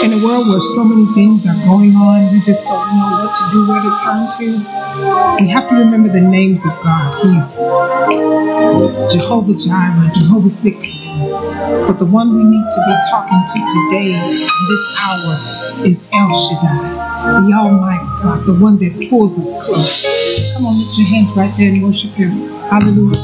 In a world where so many things are going on, we just don't know what to do, where to turn to. We have to remember the names of God. He's Jehovah Jireh, Jehovah Sikkenu. But the one we need to be talking to today, this hour, is El Shaddai, the Almighty God, the one that pulls us close. Come on, lift your hands right there and worship Him. Hallelujah.